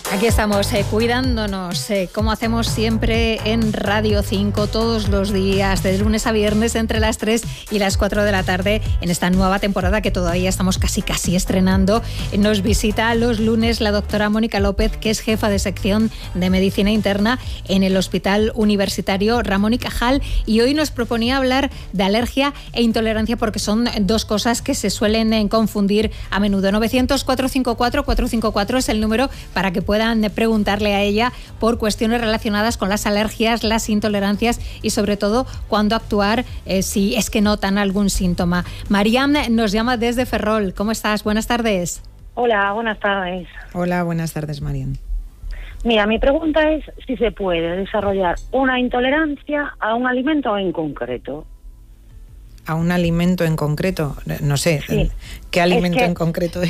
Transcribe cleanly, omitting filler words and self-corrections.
Aquí estamos cuidándonos, como hacemos siempre en Radio 5, todos los días, de lunes a viernes, entre las 3 y las 4 de la tarde, en esta nueva temporada que todavía estamos casi estrenando. Nos visita los lunes la doctora Mónica López, que es jefa de sección de Medicina Interna en el Hospital Universitario Ramón y Cajal, y hoy nos proponía hablar de alergia e intolerancia, porque son dos cosas que se suelen confundir a menudo. 900-454-454 es el número para que puedan preguntarle a ella por cuestiones relacionadas con las alergias, las intolerancias y sobre todo cuándo actuar si es que notan algún síntoma. Mariam nos llama desde Ferrol. ¿Cómo estás? Buenas tardes. Hola, buenas tardes. Hola, buenas tardes, Mariam. Mira, mi pregunta es si se puede desarrollar una intolerancia a un alimento en concreto. ¿A un alimento en concreto? No sé, Sí. ¿qué alimento en concreto